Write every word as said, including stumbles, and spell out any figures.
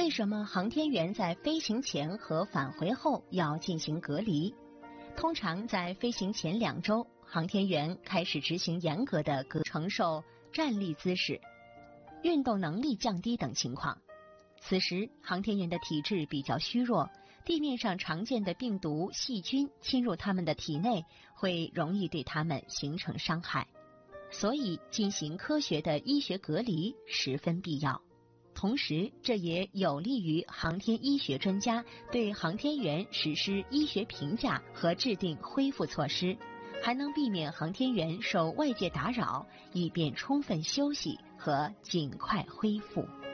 为什么航天员在飞行前和返回后要进行隔离？通常在飞行前两周，航天员开始执行严格的隔承受站立姿势、运动能力降低等情况。此时航天员的体质比较虚弱，地面上常见的病毒、细菌侵入他们的体内，会容易对他们形成伤害，所以进行科学的医学隔离十分必要。同时，这也有利于航天医学专家对航天员实施医学评价和制定恢复措施，还能避免航天员受外界打扰，以便充分休息和尽快恢复。